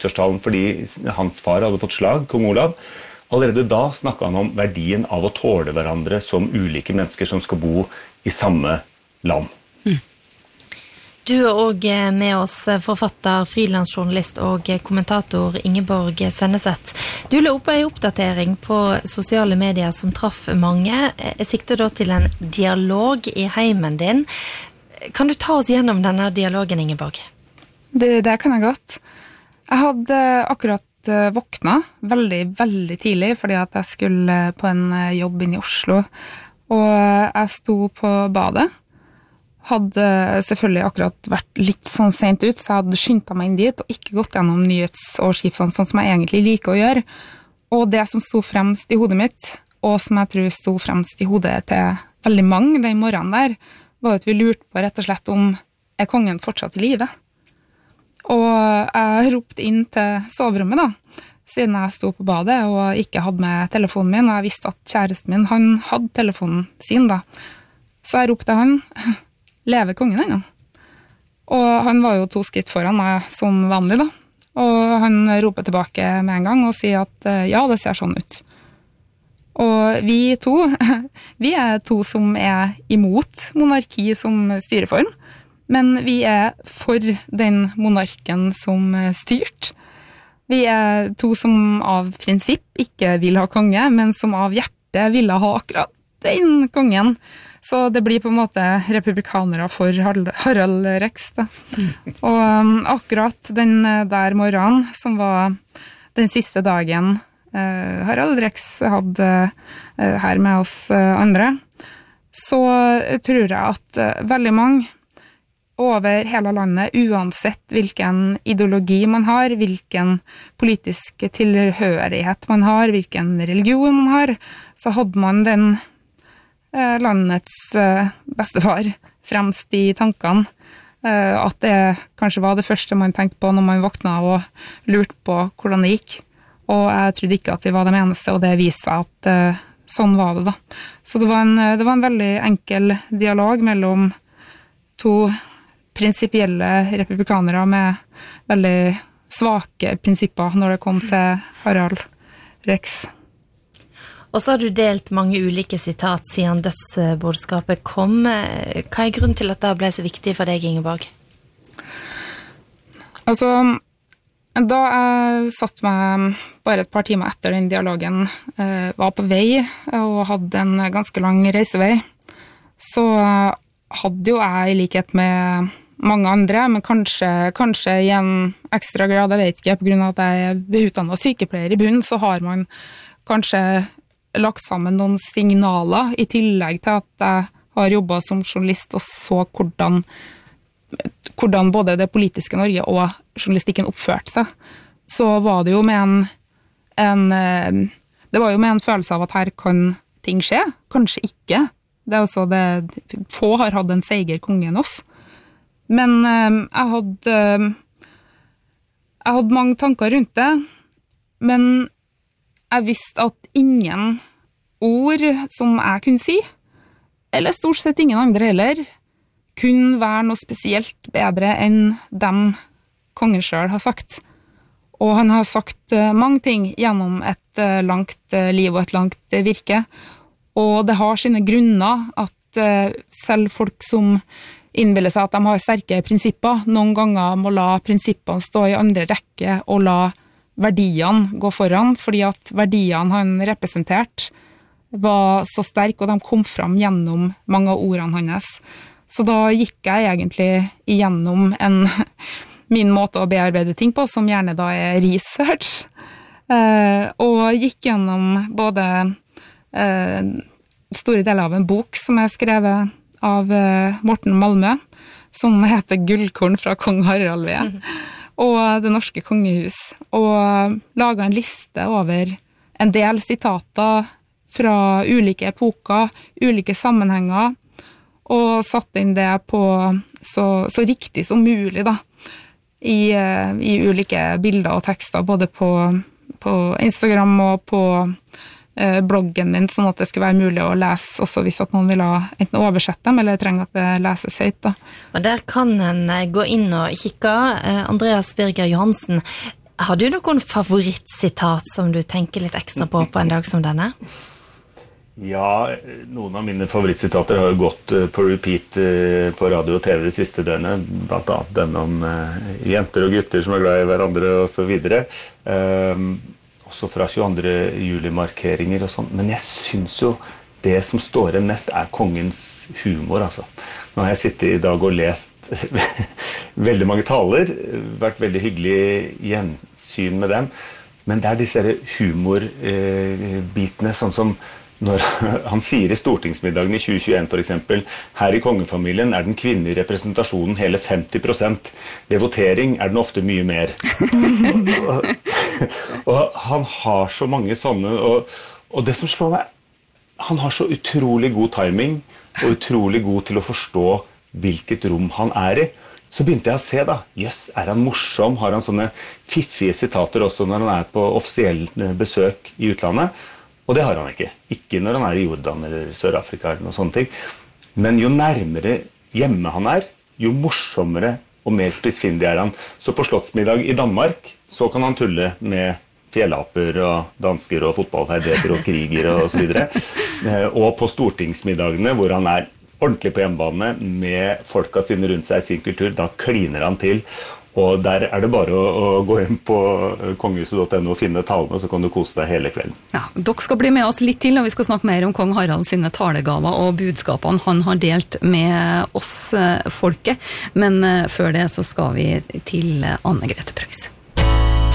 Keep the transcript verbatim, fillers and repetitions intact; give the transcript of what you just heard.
nyttårstalen fordi hans far hadde fått slag, kong Olav. Allerede da snakket han om verdien av å tåle hverandre som ulike mennesker som skal bo i samme land. Mm. Du er også med oss, forfatter, frilansjournalist og kommentator Ingeborg Senneset. Du la opp en oppdatering på sosiale medier som traff mange. Jeg sikter da til en dialog i heimen din. Kan du ta oss gjennom denne dialogen, Ingeborg? Det, det kan jeg godt. Jeg hadde akkurat våkna veldig, veldig tidlig, fordi at jeg skulle på en jobb inne i Oslo. Og jeg sto på badet. Hadde selvfølgelig akkurat vært litt sånn sent ut, så jeg hadde skyndt meg inn dit og ikke gått gjennom nyhetsoverskriftene sånn som jeg egentlig liker å gjøre. Og det som sto fremst i hodet mitt, og som jeg tror sto fremst i hodet til veldig mange den morgenen der, var at vi lurte på rett og slett om er kongen fortsatt i live. Og jeg ropte inn til soverommet da, siden jeg sto på badet og ikke hadde med telefonen min, og jeg visste at kjæresten min, han hadde telefonen sin da. Så jeg ropte han, lever kongen ennå? Og han var jo to skritt foran meg som vanlig da. Og han roper tilbake med en gang og sier at ja, det ser sånn ut. Og vi to, vi er to som er imot monarki som styreform, men vi er for den monarken som styrt. Vi er to som av prinsipp ikke vil ha konge, men som av hjerte ville ha akkurat den kongen. Så det blir på en måte republikanere for Harald Rex da. Mm. Og um, akkurat den der morgenen, som var den siste dagen uh, Harald Rex hadde uh, her med oss uh, andre, så tror jeg at uh, veldig mange over hele landet, uansett hvilken ideologi man har, hvilken politisk tilhørighet man har, hvilken religion man har, så hadde man den landets bestefar fremst i tankene, at det kanskje var det første man tenkte på når man våkna og lurte på hvordan det gikk. Og jeg trodde ikke at vi var de eneste, og det viser seg at sånn var det da. Så det var en, det var en veldig enkel dialog mellom to prinsipielle republikanere med veldig svake prinsipper når det kom til Harald Rex. Og så har du delt mange ulike sitat siden dødsbudskapet kom. Hva er grunnen til at det ble så viktig for deg, Ingeborg? Altså, da jeg satt meg bare et par timer etter den dialogen, eh, var på vei og hadde en ganske lang reisevei, så hadde jo jeg i likhet med mange andre, men kanskje, kanskje i en ekstra grad, jeg vet ikke, på grunn av at jeg er utdannet sykepleier i bunnen, så har man kanskje lagt sammen noen signaler i tillegg til at jeg har jobbet som journalist og så hvordan, hvordan både det politiske Norge og journalistikken oppførte seg. Så var det jo med en, en det var jo med en følelse av at her kan ting skje, kanskje ikke. Det er også det, få har hatt en seiger konge enn oss. Men jeg hadde jeg hadde mange tanker rundt det, men jeg visste at ingen ord som jeg kunne si, eller stort sett ingen andre heller, kunne være noe spesielt bedre enn dem kongen selv har sagt. Og han har sagt mange ting gjennom et langt liv og et langt virke, og det har sine grunner at selv folk som innbiller seg at de har sterke prinsipper, noen ganger må la prinsippene stå i andre rekke og la verdiene gå foran, fordi at verdiene han representerte var så sterke, og de kom fram gjennom mange av ordene hans. Så da gikk jeg egentlig igjennom en, min måte å bearbeide ting på, som gjerne da er research, eh, og gikk gjennom både eh, store deler av en bok som er skrevet av eh, Morten Malmø, som heter Gullkorn fra kong Harald ved. Og det norske kongehus, og laget en liste over en del sitater fra ulike epoker, ulike sammenhenger, og satt inn det på så, så riktig som mulig da, i, i ulike bilder og tekster, både på, på Instagram og på eh, bloggen min, sånn at det skulle være mulig å lese, også hvis at noen vil ha enten oversette dem, eller trenger at det leses høyt da. Og der kan en gå inn og kikke. Andreas Birger Johansen, Har du noen favorittsitat som du tenker litt ekstra på på en dag som denne? Ja, noen av mine favorittsitater har jo gått på repeat på radio og TV det siste døgnet, blant annet den om jenter og gutter som er glad i hverandre og så videre. Um, også fra tjueandre juli-markeringer og sånn. Men jeg synes jo det som står igjen mest er kongens humor, altså. Nå har jeg sittet i dag og lest veldig mange taler, vært veldig hyggelig gjensyn med dem, men det er disse humorbitene, sånn som når han sier i stortingsmiddagen i tjue tjueen for eksempel, her i kongefamilien er den kvinnelige representasjonen hele femti prosent. Ved votering er den ofte mye mer. og, og han har så mange sånne, og, og det som slår meg, han har så utrolig god timing, og utrolig god til å forstå hvilket rom han er i. Så begynte jeg å se da, jøss, er han morsom? Har han sånne fiffige sitater også når han er på offisiell besøk i utlandet? Og det har han ikke. Ikke når han er i Jordan eller Sør-Afrika eller noe sånne ting. Men jo nærmere hjemme han er, jo morsommere og mer spissfindig er han. Så på slottsmiddag i Danmark, så kan han tulle med fjellaper og dansker og fotballferdigheter og kriger og så videre. Og på stortingsmiddagene, hvor han er ordentlig på hjemmebane med folka sine rundt seg i sin kultur, da kliner han til. Og der er det bare å, å gå inn på kongehuset punktum no og finne talene, så kan du kose deg hele kvelden. Ja, dere skal bli med oss litt til, og vi skal snakke mer om kong Harald sine talegaver og budskapene han har delt med oss folket. Men før det så skal vi til Anne Grete Preus.